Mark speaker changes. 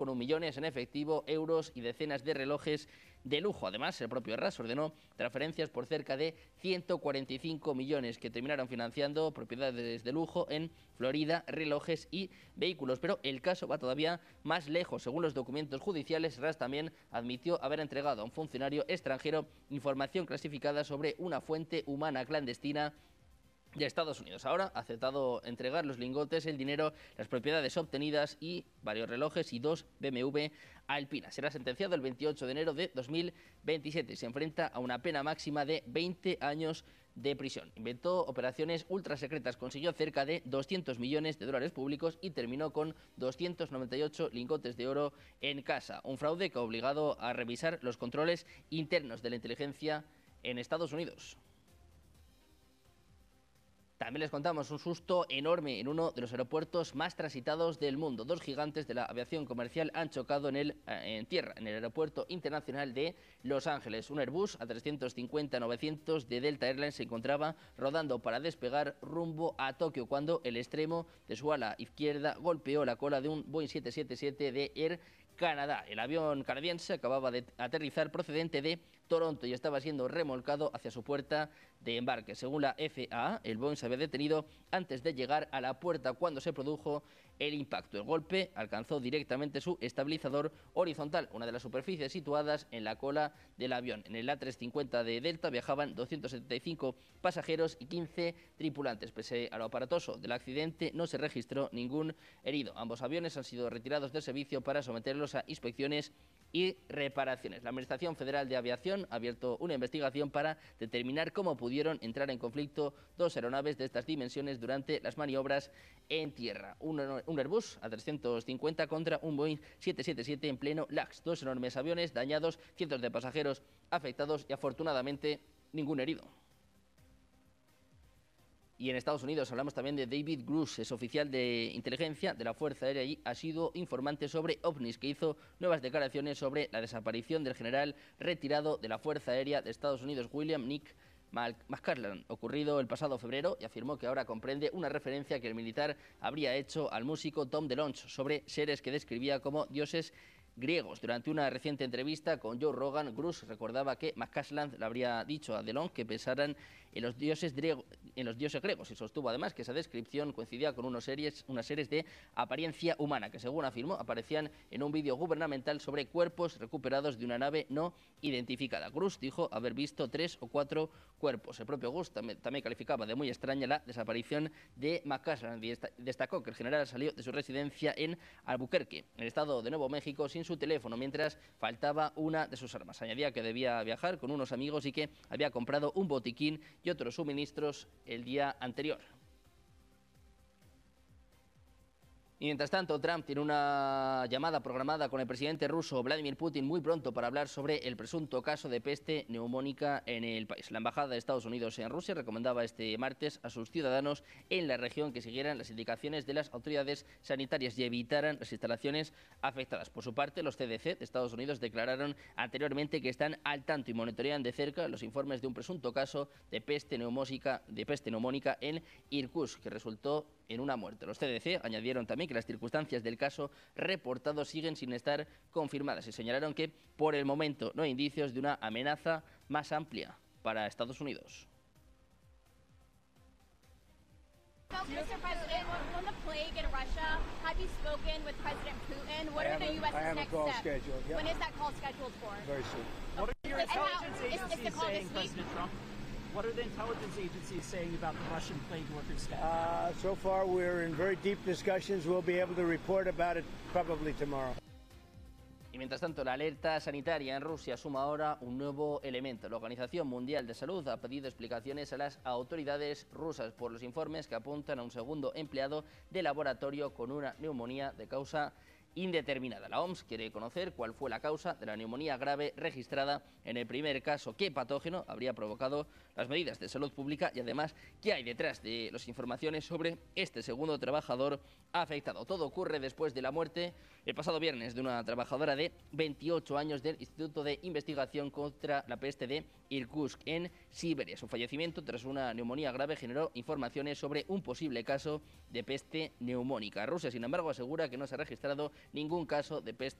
Speaker 1: con 1 millones en efectivo, euros y decenas de relojes de lujo. Además, el propio RAS ordenó transferencias por cerca de 145 millones que terminaron financiando propiedades de lujo en Florida, relojes y vehículos. Pero el caso va todavía más lejos. Según los documentos judiciales, RAS también admitió haber entregado a un funcionario extranjero información clasificada sobre una fuente humana clandestina de Estados Unidos. Ahora ha aceptado entregar los lingotes, el dinero, las propiedades obtenidas y varios relojes y 2 BMW Alpina. Será sentenciado el 28 de enero de 2027 y se enfrenta a una pena máxima de 20 años de prisión. Inventó operaciones ultra secretas, consiguió cerca de 200 millones de dólares públicos y terminó con 298 lingotes de oro en casa. Un fraude que ha obligado a revisar los controles internos de la inteligencia en Estados Unidos. También les contamos un susto enorme en uno de los aeropuertos más transitados del mundo. 2 gigantes de la aviación comercial han chocado en tierra, en el aeropuerto internacional de Los Ángeles. Un Airbus A350-900 de Delta Airlines se encontraba rodando para despegar rumbo a Tokio cuando el extremo de su ala izquierda golpeó la cola de un Boeing 777 de Air Canadá. El avión canadiense acababa de aterrizar procedente de Toronto y estaba siendo remolcado hacia su puerta de embarque. Según la FAA, el Boeing se había detenido antes de llegar a la puerta cuando se produjo el impacto. El golpe alcanzó directamente su estabilizador horizontal, una de las superficies situadas en la cola del avión. En el A350 de Delta viajaban 275 pasajeros y 15 tripulantes. Pese a lo aparatoso del accidente, no se registró ningún herido. Ambos aviones han sido retirados del servicio para someterlos a inspecciones y reparaciones. La Administración Federal de Aviación ha abierto una investigación para determinar cómo pudieron entrar en conflicto 2 aeronaves de estas dimensiones durante las maniobras en tierra. Un Airbus A350 contra un Boeing 777 en pleno LAX. 2 enormes aviones dañados, cientos de pasajeros afectados y afortunadamente ningún herido. Y en Estados Unidos hablamos también de David Grush, es oficial de inteligencia de la Fuerza Aérea y ha sido informante sobre ovnis, que hizo nuevas declaraciones sobre la desaparición del general retirado de la Fuerza Aérea de Estados Unidos, William Nick McCartland, ocurrido el pasado febrero, y afirmó que ahora comprende una referencia que el militar habría hecho al músico Tom DeLonge sobre seres que describía como dioses griegos. Durante una reciente entrevista con Joe Rogan, Grush recordaba que McCasland le habría dicho a DeLonge que pensaran en los dioses griegos y sostuvo además que esa descripción coincidía con unas series de apariencia humana que, según afirmó, aparecían en un vídeo gubernamental sobre cuerpos recuperados de una nave no identificada. Grush dijo haber visto 3 o 4 cuerpos. El propio Grush también calificaba de muy extraña la desaparición de McCasland y destacó que el general salió de su residencia en Albuquerque, en el estado de Nuevo México, sin su teléfono, mientras faltaba una de sus armas. Añadía que debía viajar con unos amigos y que había comprado un botiquín y otros suministros el día anterior. Y mientras tanto, Trump tiene una llamada programada con el presidente ruso Vladimir Putin muy pronto para hablar sobre el presunto caso de peste neumónica en el país. La Embajada de Estados Unidos en Rusia recomendaba este martes a sus ciudadanos en la región que siguieran las indicaciones de las autoridades sanitarias y evitaran las instalaciones afectadas. Por su parte, los CDC de Estados Unidos declararon anteriormente que están al tanto y monitorean de cerca los informes de un presunto caso de peste neumónica en Irkutsk, que resultó en una muerte. Los CDC añadieron también que las circunstancias del caso reportado siguen sin estar confirmadas y señalaron que por el momento no hay indicios de una amenaza más amplia para Estados Unidos.
Speaker 2: So, Mr. President, on the plague in Russia, have you spoken with President Putin? What are the U.S.'s next steps?
Speaker 3: Yep.
Speaker 2: When is that call scheduled for?
Speaker 3: Very soon.
Speaker 4: What are your intelligence
Speaker 2: is the
Speaker 4: agencies
Speaker 2: call
Speaker 4: saying,
Speaker 2: this week?
Speaker 4: President Trump? What are the intelligence agencies saying about the Russian plague worker staff?
Speaker 3: So far, we're in very deep discussions. We'll be able to report about it probably tomorrow.
Speaker 1: Y mientras tanto, la alerta sanitaria en Rusia suma ahora un nuevo elemento. La Organización Mundial de Salud ha pedido explicaciones a las autoridades rusas por los informes que apuntan a un segundo empleado de laboratorio con una neumonía de causa indeterminada. La OMS quiere conocer cuál fue la causa de la neumonía grave registrada en el primer caso, qué patógeno habría provocado las medidas de salud pública y además qué hay detrás de las informaciones sobre este segundo trabajador afectado. Todo ocurre después de la muerte el pasado viernes de una trabajadora de 28 años del Instituto de Investigación contra la Peste de Irkutsk en Siberia. Su fallecimiento tras una neumonía grave generó informaciones sobre un posible caso de peste neumónica. Rusia, sin embargo, asegura que no se ha registrado ningún caso de peste